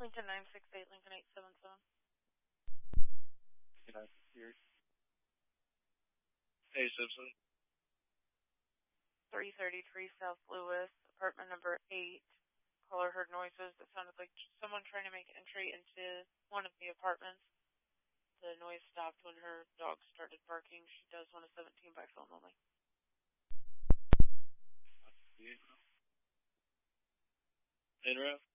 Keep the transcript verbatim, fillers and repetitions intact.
Lincoln nine six eight, Lincoln eight seven seven. Good night, here. Hey, Simpson. three thirty-three South Lewis, apartment number eight. Caller heard noises that sounded like someone trying to make entry into one of the apartments. The noise stopped when her dog started barking. She does want a seventeen by phone only. In route?